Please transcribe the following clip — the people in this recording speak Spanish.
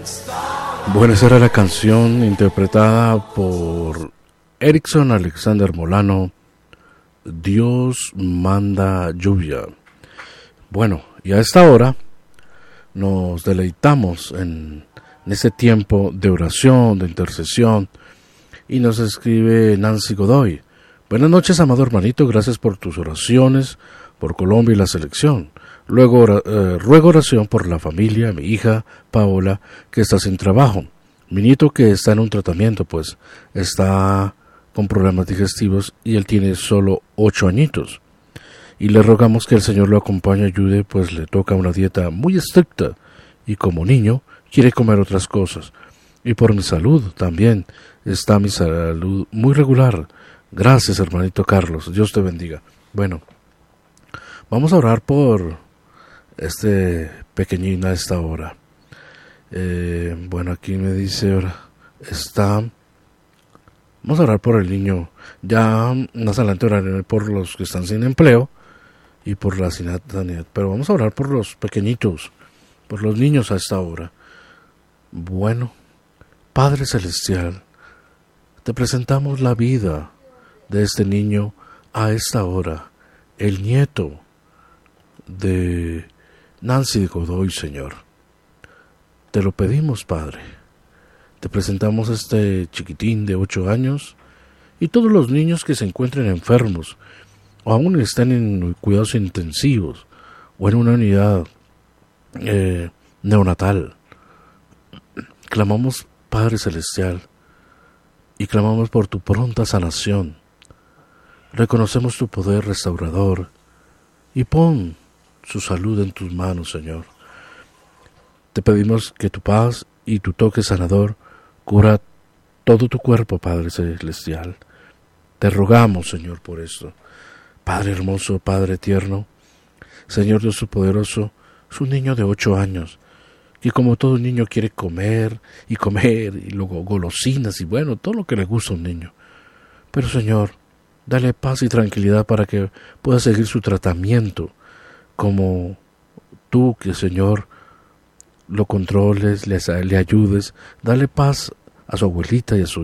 Bueno, esa era la canción interpretada por Erickson Alexander Molano, Dios manda lluvia. Bueno, y a esta hora nos deleitamos en ese tiempo de oración, de intercesión, y nos escribe Nancy Godoy. Buenas noches, amado hermanito, gracias por tus oraciones, por Colombia y la selección. Luego ruego oración por la familia, mi hija Paola, que está sin trabajo. Mi nieto que está en un tratamiento, pues está con problemas digestivos y él tiene solo 8 añitos. Y le rogamos que el Señor lo acompañe y ayude, pues le toca una dieta muy estricta y como niño quiere comer otras cosas. Y por mi salud también está mi salud muy regular. Gracias, hermanito Carlos, Dios te bendiga. Bueno, vamos a orar por este pequeñín a esta hora. Bueno, aquí me dice ahora vamos a orar por el niño. Ya más adelante oraré por los que están sin empleo y por la sanidad, pero vamos a orar por los pequeñitos, por los niños a esta hora. Bueno, Padre Celestial, te presentamos la vida de este niño a esta hora, el nieto de Nancy Godoy, Señor. Te lo pedimos, Padre. Te presentamos este chiquitín de 8 años y todos los niños que se encuentren enfermos o aún están en cuidados intensivos o en una unidad neonatal. Clamamos, Padre Celestial, y clamamos por tu pronta sanación. Reconocemos tu poder restaurador y pon su salud en tus manos, Señor. Te pedimos que tu paz y tu toque sanador cura todo tu cuerpo, Padre Celestial. Te rogamos, Señor, por esto. Padre hermoso, Padre tierno, Señor Dios Todopoderoso, es un niño de 8 años, que como todo niño quiere comer, y luego golosinas, y bueno, todo lo que le gusta a un niño. Pero, Señor, dale paz y tranquilidad para que pueda seguir su tratamiento, como tú, que Señor, lo controles, le ayudes. Dale paz a su abuelita y a su